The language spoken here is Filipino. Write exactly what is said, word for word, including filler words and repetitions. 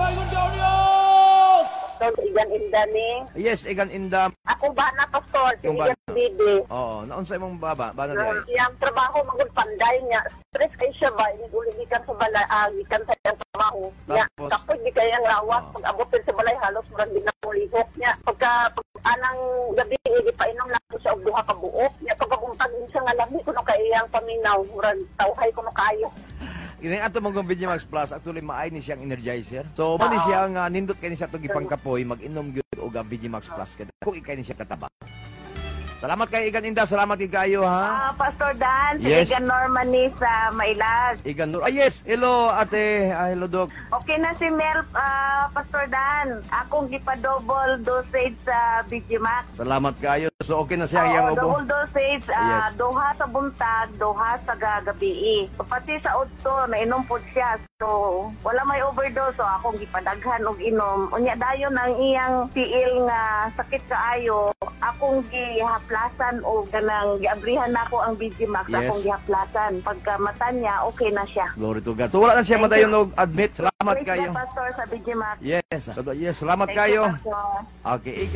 Pastor Igan Indani. Yes, Igan Inda. Ako ba na Pastor? Si Yung ba- Igan Bibi. Oo, naunsay mong baba, ba na Uh, di? Yang trabaho magul panday niya. Stress kay siya ba? Uli gikan sa balay, ah, gikan sa iyang trabaho. Niya, Tapos? kapag di kayang rawas, Oh. pag abutin sa balay, halos murang di na mulihok niya. Pagka, pag anang gabi, hindi pa inom na siya og duha ka buok. Niya, pagkakuntag siya nga lami, kuno kayang paminaw, murang tawhay kuno kayo. Ini ato mong Vigimax Plus actually maay ni siyang energizer. So man ni siya nga nindot kay ni siya to gipangkapoy mag-inom gyud og Vigimax Plus kada kung ikay ni siya kataba. Salamat kay Igan Inda, salamat kay kayo ha. Ah, Pastor Dan, si Yes. Igan Normani sa Mailag. Igan Nur. Ah, yes, hello ate, ah, hello dog. Okay na si Mel, ah, Pastor Dan. Akong gipa-double dosage sa Vigimax. Salamat kayo. So okay na siya Oo, yang ubo. double dosage, ah, Yes. duha sa buntag, duha sa gagabi. Pati sa udto, nainom po siya. So, wala may overdose. So, akong gipadaghan og inom. Unya dayon ang iyang tiil nga sakit kaayo. Akong gihaplasan o ganang giabrihan nako ang Vigimax. Yes. Akong gihaplasan. Pagka mata niya, okay na siya. Glory to God. So wala na siya Thank madayon you. og admit. Salamat Praise kayo. God, Pastor, sa Vigimax. Yes, yes, salamat Thank you, kayo. Pastor. Okay, Igan.